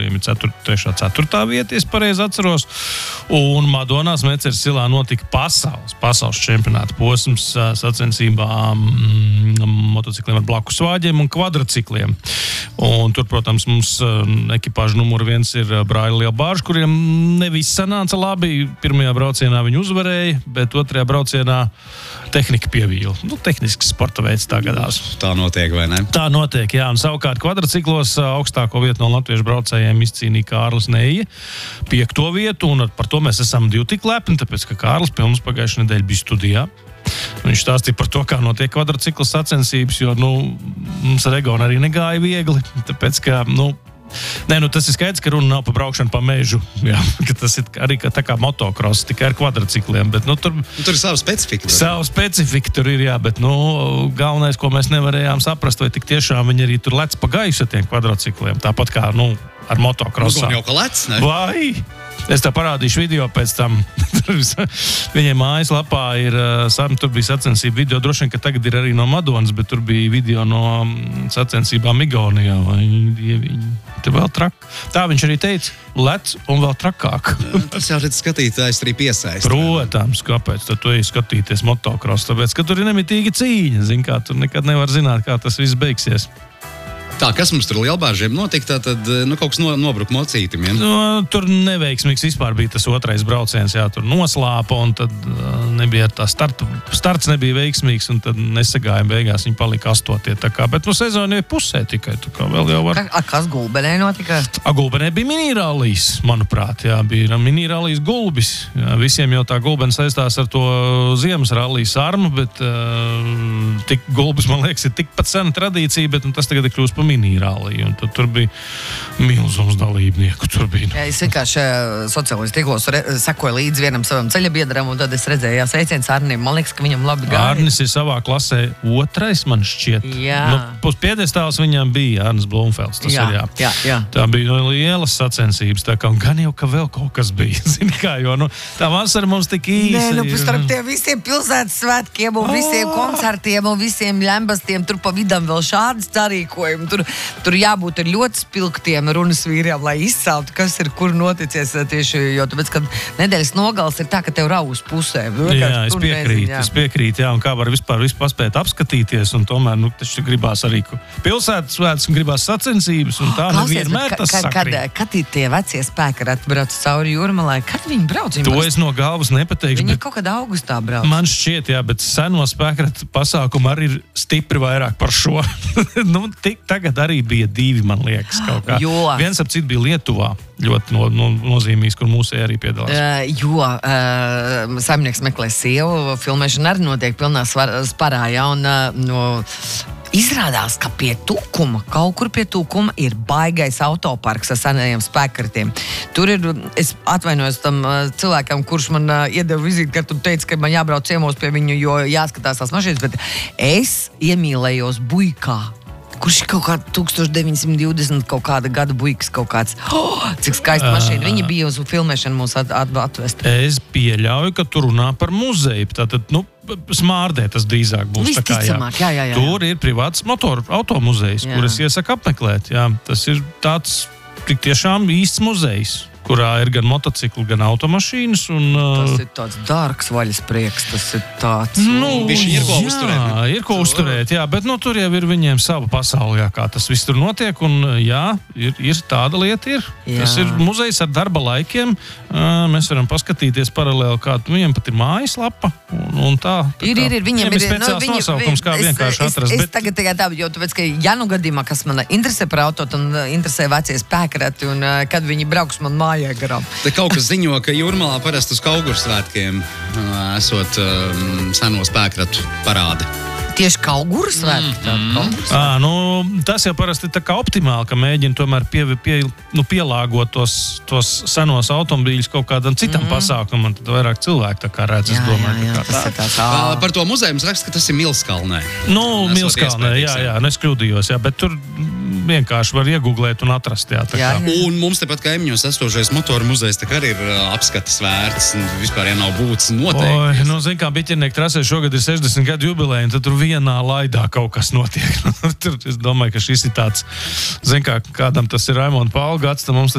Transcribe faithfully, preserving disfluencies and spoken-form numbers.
braucējiem ir trešā, ceturtā vieta, es pareizi atceros. Un Madonās Meceres silā notika pasaules, pasaules čempionāta posms sacensībām motocikliem ar blakus vāģiem un kvadracikliem. Un tur, protams, mums ekipāža numur viens ir Braila Lielbārža, kuriem nevis sanāca labi. Pirmajā braucienā viņi uzvarēja, bet otrajā braucienā tehnika pievīla. Nu, tehnisks sporta veids tā gadās. Tā notiek, vai ne? Tā notiek, jā. Un savukārt kvadraciklos augstāko vietu no latviešu braucējiem izcīnīja Kārlis Neija, piekto vietu, un par to mēs esam divi tik lepni, tāpēc, ka Kārlis pie mums pagājušajā nedēļā bija studijā. Viņš stāstīja par to, kā notiek kvadracikla sacensības, jo, nu, mums ar Egonu arī negāja viegli, tāpēc, ka, nu, Nē, nu tas ir skaidrs, ka runa nav par braukšanu pa mežu, jā, ka tas ir arī kā, tā kā motocross, tikai ar kvadracikliem, bet, nu, tur... Tur ir sava specifika. Sava specifika tur ir, jā, bet, nu, galvenais, ko mēs nevarējām saprast, vai tik tiešām viņi arī tur lec pa gaisu ar tiem kvadracikliem, tāpat kā, nu, ar motocrossā. Nu, jau ka lec, ne? Vai? Es tev parādīšu video pēc tam. Viņiem mājaslapā ir, tur bija sacensība video, droši vien, ka tagad ir arī no Madonas, bet tur bija video no sacensībām Igaunijā. Te vēl trak. Tā viņš arī teica, lec un vēl trakāk. Tas jau redz skatītājs arī piesaist. Protams, kāpēc tad tu ej skatīties motocross, tāpēc, ka tur ir nemitīga cīņa, zin kā, tur nekad nevar zināt, kā tas viss beigsies. Tā, kas mums tur Lielbāržiem notika, tā tad, nu, kaut kas no, nobruka mocītim, ja? Nu, tur neveiksmīgs vispār bija tas otrais brauciens, jā, tur noslāpa, un tad uh, nebija tā starta, starts nebija veiksmīgs, un tad nesagājām beigās, viņi palika astotie, tā kā, bet, nu, sezona ir pusē tikai, tā kā vēl jau var... Ka, kas Gulbenē notika? A, Gulbenē bija minirallijas, manuprāt, jā, bija minirallijas Gulbis, jā, visiem jau tā Gulbena saistās ar to ziemas rallijas armu, bet uh, tik Gulbis, man liekas, ir tikpat sena tradīcija, bet nu, tas tagad ir kļūst pa miniralliju, un tad tur bija milzums dalībnieku, tur bija. Jā, es vienkārši sociālajos tīklos re, sekoju līdz vienam savam ceļabiedram, un tad es redzēju, jā, sveiciens Arnim, man liekas, ka viņam labi gāja. Arnis ir savā klasē otrais, man šķiet. Jā. Nu, pus piedestāls viņam bija Arnis Blumfelds, tas jā, ir, jā. Jā, jā. Tā bija lielas sacensības, tā kā, un gan jau, ka vēl kaut kas bija, zini kā, jo, nu, tā vasara mums tik īsa. Nē, nu, starp tiem visiem pilsētas svētkiem un visiem oh. koncertiem un visiem ļembastiem, tur pa vidam vēl šādas sarīkojumi, tur Tur jābūt ar ļoti spilgtiem runas vīriem, lai izceltu, kas ir kur noticies tieši, jo tāpēc, kad nedēļas nogals ir tā, ka tev raus pusē. Jā, es piekrītu, es piekrītu, jā, un kā var vispār visu paspēt apskatīties, un tomēr, nu, taču gribās arī pilsētas svētas un gribās sacensības, un tā nevienmēr tas sakrīt. Kad, kad tie vecie spēki ir atbrauc cauri Jūrmalai, kad viņi brauc? Viņi to brauc? Es no galvas nepateikšu. Viņi kaut kādā augustā brauc. Man šķiet, jā, bet seno spēkratu pasākumu arī ir stipri vairāk par šo. Nu, tik tagad arī bija divi, man liekas, kaut kā. Jo. Viens ap citu bija Lietuvā, ļoti no, no, nozīmīgs, kur mūsēji arī piedalās. Uh, jo uh, saimnieks meklē sievu, filmēšana arī notiek pilnā svar, sparā, ja, un uh, no, izrādās, ka pie Tūkuma, kaut kur pie Tūkuma ir baigais autoparks ar senajiem spēkratiem. Tur ir, es atvainojos tam uh, cilvēkam, kurš man uh, iedeva vizīti, kad tu teici, ka man jābrauc ciemos pie viņu, jo jāskatās tās mašīnas, bet es iemīlējos Buikā. Kurš ir kaut kā tūkstoš deviņi simti divdesmit kaut kāda gada buikas kaut kāds. Oh, cik skaista mašīna. Viņi bija uz filmēšanu mūs at, at, atvest. Es pieļauju, ka tur runā par muzeju. Tātad, nu, Smārdē tas drīzāk būs. Tā kā, jā. Jā, jā, jā. Tur ir privāts motoru automuzejs, kuras iesaku apmeklēt. Jā. Tas ir tāds tik tiešām īsts muzejs, kurā ir gan motocikli, gan automašīnas. Un, tas ir tāds dārgs vaļas prieks, tas ir tāds... Nu, Bišķi ir ko jā, uzturēt. Ne? Ir ko uzturēt, jā, bet nu, tur jau ir viņiem sava pasaule, jā, kā tas viss tur notiek, un jā, ir, ir tāda lieta ir. Jā. Tas ir muzejs ar darba laikiem, mēs varam paskatīties paralēli, kā viņiem pat ir mājaslapa, un, un tā. tā ir, ir, ir, viņiem ir speciāls no, nosaukums, kā es, vienkārši es, atrast. Es, bet... es tagad tikai tā, jo tāpēc, ka ja nu gadījumā, kas man interesē par auto, un interesē vecie spēkrati, un kad viņi brauks man mājā garām. Te kaut kas ziņo, ka Jūrmalā parasti uz Kauguru svētkiem esot um, seno spēkratu parādi. Tieši Kauguru svētki? Mm, mm. À, nu, tas jau parasti tā kā optimāli, ka mēģina tomēr pie, pie, nu, pielāgot tos, tos senos automobīļus kaut kādam citam mm. pasākumam, tad vairāk cilvēku tā kā redz, es domāju. Jā, jā, tā kā, tas tā. tā. Par to muzeju mums raksta, ka tas ir Milskalnē. Nu, Milskalnē, jā, jā, nu es kļūdījos, jā, bet tur vienkārši var iegooglēt un atrast, jā, tā jā, kā. jā. Un mums tepat kaimiņos esošais motoru muzejs tā kā arī ir apskatas vērts, vispār, ja nav būtis noteikti. Oi, nu, zin kā, Biķernieku trasē šogad ir sešdesmit gadu jubileja, un tad tur vienā laidā kaut kas notiek. Tur, es domāju, ka šis ir tāds, zin kā, kādam tas ir Raimonda Paula gads, tad mums